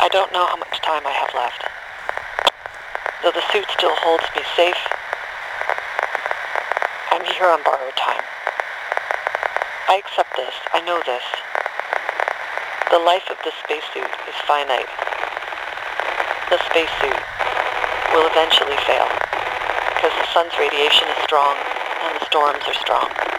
I don't know how much time I have left. Though the suit still holds me safe, I'm here on borrowed time. I accept this. I know this. The life of this spacesuit is finite. The spacesuit will eventually fail because the sun's radiation is strong and the storms are strong.